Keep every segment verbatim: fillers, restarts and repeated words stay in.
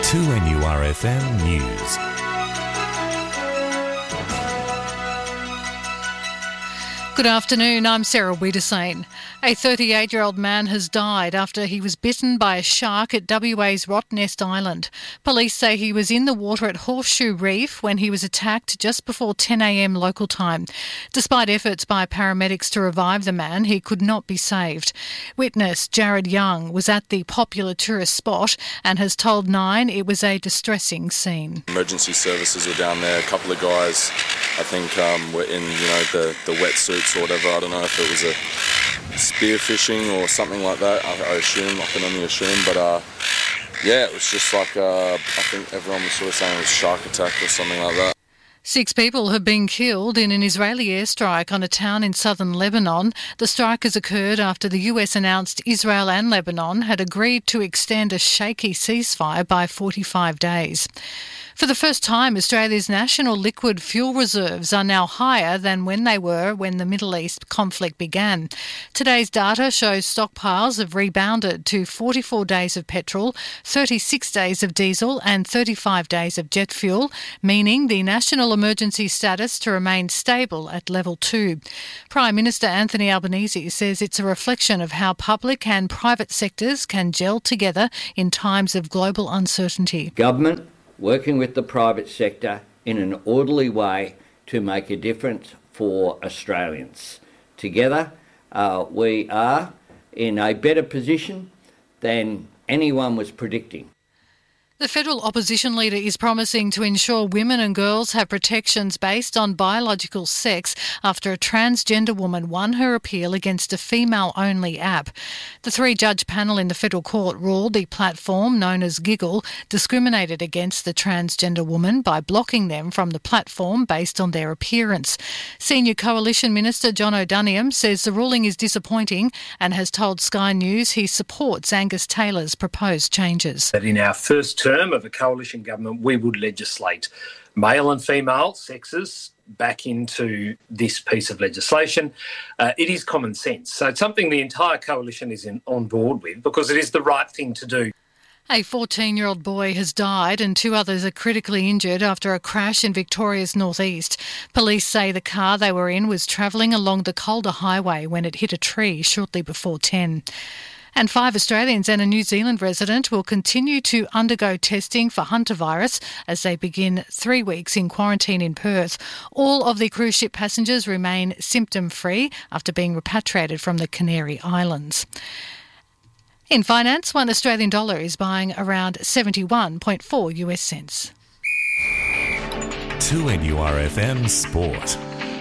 two N U R F M News. Good afternoon, I'm Sarah Wiedersane. A thirty-eight-year-old man has died after he was bitten by a shark at W A's Rottnest Island. Police say he was in the water at Horseshoe Reef when he was attacked just before ten a m local time. Despite efforts by paramedics to revive the man, he could not be saved. Witness Jared Young was at the popular tourist spot and has told Nine it was a distressing scene. Emergency services were down there. A couple of guys, I think, um, were in, you know, the, the wetsuits or whatever. I don't know if it was a spear fishing or something like that. I, I assume, I can only assume, but uh, yeah, it was just like, uh, I think everyone was sort of saying it was shark attack or something like that. Six people have been killed in an Israeli airstrike on a town in southern Lebanon. The strike has occurred after the U S announced Israel and Lebanon had agreed to extend a shaky ceasefire by forty-five days. For the first time, Australia's national liquid fuel reserves are now higher than when they were when the Middle East conflict began. Today's data shows stockpiles have rebounded to forty-four days of petrol, thirty-six days of diesel and thirty-five days of jet fuel, meaning the national emergency status to remain stable at level two. Prime Minister Anthony Albanese says it's a reflection of how public and private sectors can gel together in times of global uncertainty. Government working with the private sector in an orderly way to make a difference for Australians. Together, uh, we are in a better position than anyone was predicting. The federal opposition leader is promising to ensure women and girls have protections based on biological sex after a transgender woman won her appeal against a female-only app. The three-judge panel in the federal court ruled the platform, known as Giggle, discriminated against the transgender woman by blocking them from the platform based on their appearance. Senior Coalition Minister John O'Doniam says the ruling is disappointing and has told Sky News he supports Angus Taylor's proposed changes. That in our first term of a coalition government, we would legislate male and female sexes back into this piece of legislation. Uh, it is common sense. So it's something the entire coalition is in, on board with because it is the right thing to do. A fourteen-year-old boy has died and two others are critically injured after a crash in Victoria's northeast. Police say the car they were in was travelling along the Calder Highway when it hit a tree shortly before ten. And five Australians and a New Zealand resident will continue to undergo testing for Hunter virus as they begin three weeks in quarantine in Perth. All of the cruise ship passengers remain symptom-free after being repatriated from the Canary Islands. In finance, one Australian dollar is buying around seventy-one point four US cents. two N U R F M Sport.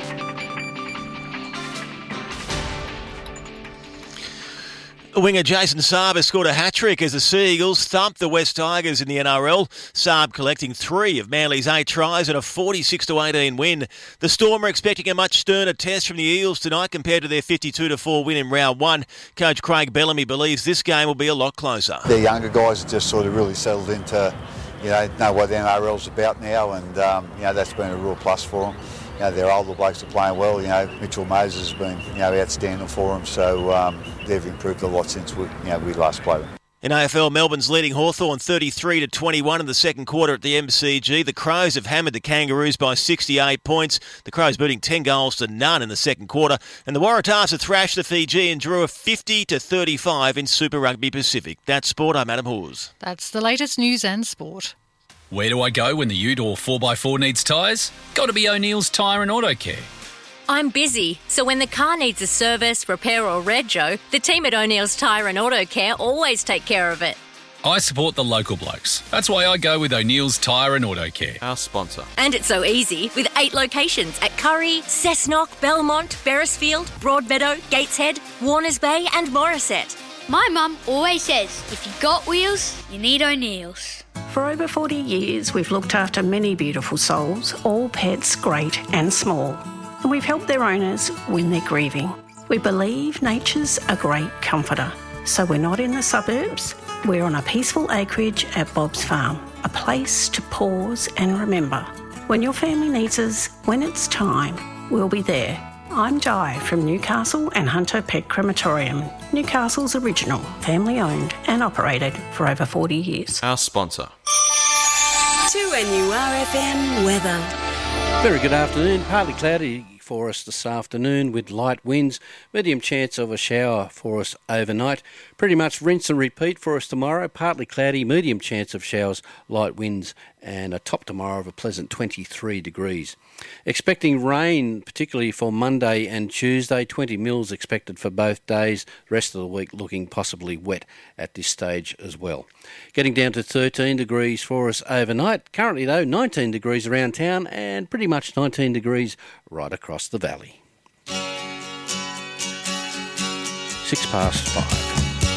Winger Jason Saab has scored a hat-trick as the Sea Eagles thumped the West Tigers in the N R L. Saab collecting three of Manly's eight tries and a forty-six to eighteen win. The Storm are expecting a much sterner test from the Eagles tonight compared to their fifty-two to four win in round one. Coach Craig Bellamy believes this game will be a lot closer. The younger guys have just sort of really settled into, you know, know what the N R L's about now, and um, you know, that's been a real plus for them. You know, their older blokes are playing well. You know, Mitchell Moses has been, you know, outstanding for them. So um, they've improved a lot since we, you know, we last played them. In A F L, Melbourne's leading Hawthorn thirty-three to twenty-one in the second quarter at the M C G. The Crows have hammered the Kangaroos by sixty-eight points. The Crows beating ten goals to none in the second quarter. And the Waratahs have thrashed the Fiji and drew a fifty to thirty-five in Super Rugby Pacific. That's sport. I'm Adam Hawes. That's the latest news and sport. Where do I go when the ute or four by four needs tyres? Got to be O'Neill's Tyre and Auto Care. I'm busy, so when the car needs a service, repair or rego, the team at O'Neill's Tyre and Auto Care always take care of it. I support the local blokes. That's why I go with O'Neill's Tyre and Auto Care. Our sponsor. And it's so easy with eight locations at Curry, Cessnock, Belmont, Beresfield, Broadmeadow, Gateshead, Warners Bay and Morisset. My mum always says, if you've got wheels, you need O'Neill's. For over forty years, we've looked after many beautiful souls, all pets great and small. And we've helped their owners when they're grieving. We believe nature's a great comforter. So we're not in the suburbs. We're on a peaceful acreage at Bob's Farm, a place to pause and remember. When your family needs us, when it's time, we'll be there. I'm Jai from Newcastle and Hunter Pet Crematorium, Newcastle's original, family owned and operated for over forty years. Our sponsor. to N U R F M weather. Very good afternoon. Partly cloudy for us this afternoon with light winds. Medium chance of a shower for us overnight. Pretty much rinse and repeat for us tomorrow. Partly cloudy, medium chance of showers, light winds, and a top tomorrow of a pleasant twenty-three degrees. Expecting rain, particularly for Monday and Tuesday. twenty mils expected for both days. The rest of the week looking possibly wet at this stage as well. Getting down to thirteen degrees for us overnight. Currently, though, nineteen degrees around town and pretty much nineteen degrees right across the valley. Six past five.